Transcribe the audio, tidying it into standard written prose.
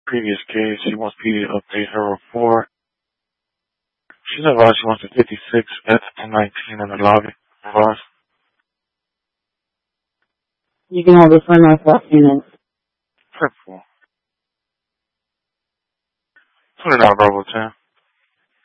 Previous case, she wants PD to update her report. She's advised she wants a 56 at 1019 in the lobby. Advised. You can hold this for Northwest unit. Purple. $20 Bravo 10.